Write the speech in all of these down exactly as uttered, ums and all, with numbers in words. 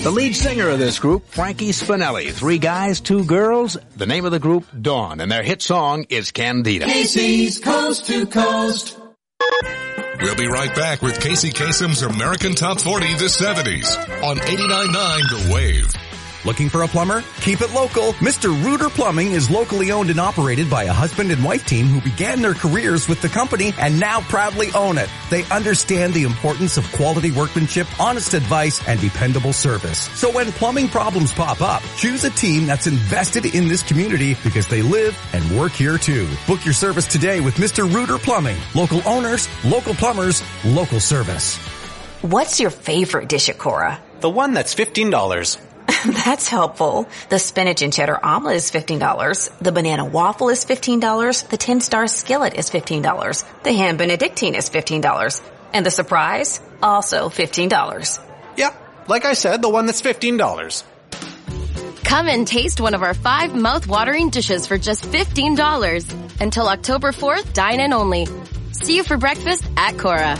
The lead singer of this group, Frankie Spinelli. Three guys, two girls. The name of the group, Dawn, and their hit song is Candida. Casey's Coast to Coast. We'll be right back with Casey Kasem's American Top forty the seventies on eighty-nine point nine The Wave. Looking for a plumber? Keep it local. Mister Reuter Plumbing is locally owned and operated by a husband and wife team who began their careers with the company and now proudly own it. They understand the importance of quality workmanship, honest advice, and dependable service. So when plumbing problems pop up, choose a team that's invested in this community because they live and work here too. Book your service today with Mister Reuter Plumbing. Local owners, local plumbers, local service. What's your favorite dish at Cora? The one that's fifteen dollars. That's helpful. The spinach and cheddar omelet is fifteen dollars. The banana waffle is fifteen dollars. The ten-star skillet is fifteen dollars. The ham benedictine is fifteen dollars. And the surprise? Also fifteen dollars. Yep, like I said, the one that's fifteen dollars. Come and taste one of our five mouth-watering dishes for just fifteen dollars. Until October fourth, dine in only. See you for breakfast at Cora.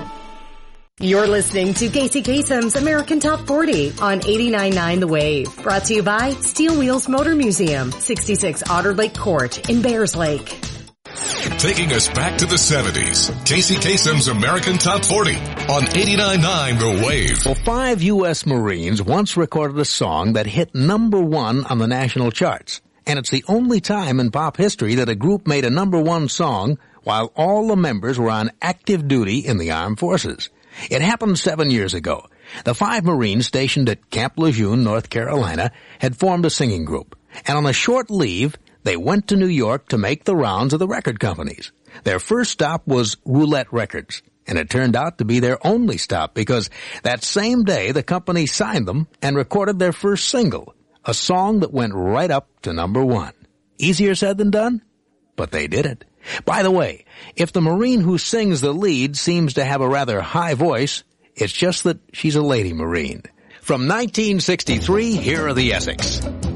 You're listening to Casey Kasem's American Top forty on eighty-nine point nine The Wave. Brought to you by Steel Wheels Motor Museum, sixty-six Otter Lake Court in Bears Lake. Taking us back to the seventies, Casey Kasem's American Top forty on eighty-nine point nine The Wave. Well, five U S Marines once recorded a song that hit number one on the national charts. And it's the only time in pop history that a group made a number one song while all the members were on active duty in the armed forces. It happened seven years ago. The five Marines stationed at Camp Lejeune, North Carolina, had formed a singing group. And on a short leave, they went to New York to make the rounds of the record companies. Their first stop was Roulette Records. And it turned out to be their only stop because that same day the company signed them and recorded their first single, a song that went right up to number one. Easier said than done? But they did it. By the way, if the Marine who sings the lead seems to have a rather high voice, it's just that she's a lady Marine. From nineteen sixty-three, here are the Essex.